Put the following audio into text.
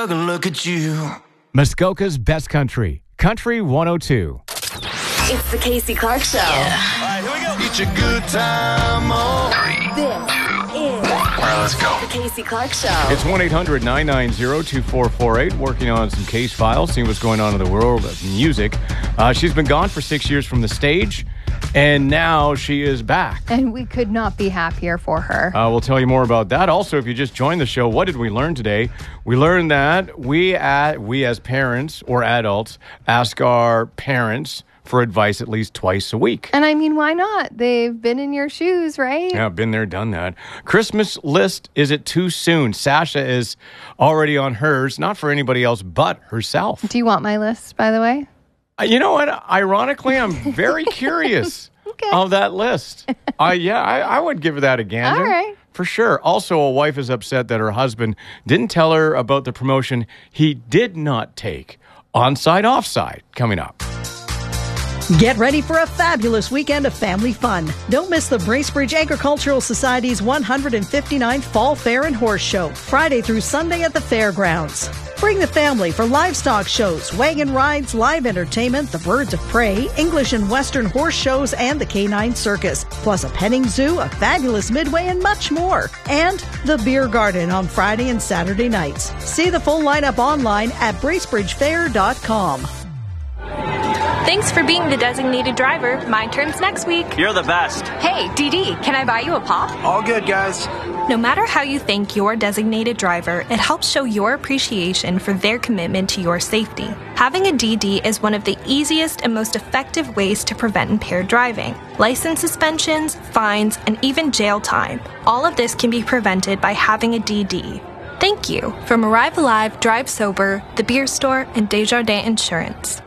jug and look at you. Muskoka's Best Country, Country 102. It's the Casey Clark Show. Yeah. All right, here we go. Get your good time on. This is All right, let's go. the Casey Clark Show. It's 1-800-990-2448, working on some case files, seeing what's going on in the world of music. She's been gone for 6 years from the stage, and now she is back. And we could not be happier for her. We'll tell you more about that. Also, if you just joined the show, what did we learn today? We learned that we as parents or adults ask our parents for advice at least twice a week. And I mean, why not? They've been in your shoes, right? Yeah, been there, done that. Christmas list, is it too soon? Sasha is already on hers, not for anybody else but herself. Do you want my list, by the way? You know what? Ironically, I'm very curious of that list. I would give that a gander. All right. For sure. Also, a wife is upset that her husband didn't tell her about the promotion he did not take. Onside, offside, coming up. Get ready for a fabulous weekend of family fun. Don't miss the Bracebridge Agricultural Society's 159th Fall Fair and Horse Show, Friday through Sunday at the fairgrounds. Bring the family for livestock shows, wagon rides, live entertainment, the Birds of Prey, English and Western horse shows, and the Canine Circus, plus a petting zoo, a fabulous midway, and much more. And the Beer Garden on Friday and Saturday nights. See the full lineup online at bracebridgefair.com. Thanks for being the designated driver. My turn's next week. You're the best. Hey, DD, can I buy you a pop? All good, guys. No matter how you thank your designated driver, it helps show your appreciation for their commitment to your safety. Having a DD is one of the easiest and most effective ways to prevent impaired driving. License suspensions, fines, and even jail time. All of this can be prevented by having a DD. Thank you from Arrive Alive, Drive Sober, The Beer Store, and Desjardins Insurance.